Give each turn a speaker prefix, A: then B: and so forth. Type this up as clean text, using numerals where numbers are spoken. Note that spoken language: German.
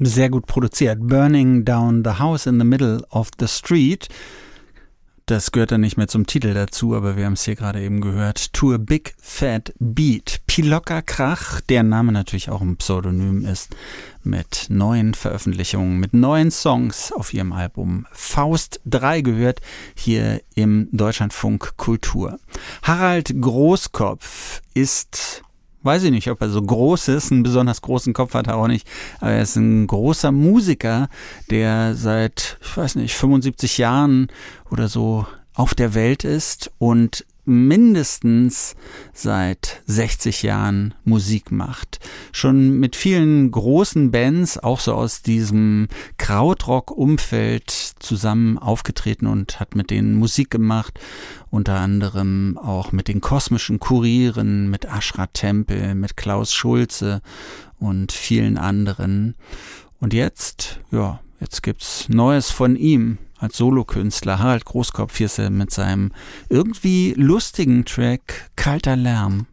A: Sehr gut produziert. Burning Down the House in the Middle of the Street. Das gehört dann nicht mehr zum Titel dazu, aber wir haben es hier gerade eben gehört. To a Big Fat Beat. Pilocka Krach, der Name natürlich auch ein Pseudonym ist, mit neuen Veröffentlichungen, mit neuen Songs auf ihrem Album Faust 3 gehört, hier im Deutschlandfunk Kultur. Harald Großkopf ist... Weiß ich nicht, ob er so groß ist, einen besonders großen Kopf hat er auch nicht, aber er ist ein großer Musiker, der seit, 75 Jahren oder so auf der Welt ist und mindestens seit 60 Jahren Musik macht. Schon mit vielen großen Bands, auch so aus diesem Krautrock-Umfeld zusammen aufgetreten und hat mit denen Musik gemacht. Unter anderem auch mit den Kosmischen Kurieren, mit Ashra Tempel, mit Klaus Schulze und vielen anderen. Und jetzt gibt's Neues von ihm. Als Solokünstler, Harald Großkopf, hier ist er mit seinem irgendwie lustigen Track Kalter Lärm.